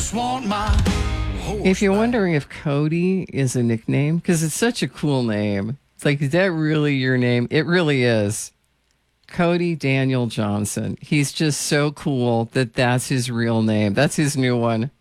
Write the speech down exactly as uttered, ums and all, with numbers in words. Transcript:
just want my horse If you're back. wondering if Cody is a nickname, because it's such a cool name, it's like, is that really your name? It really is. Cody Daniel Johnson. He's just so cool that that's his real name. That's his new one.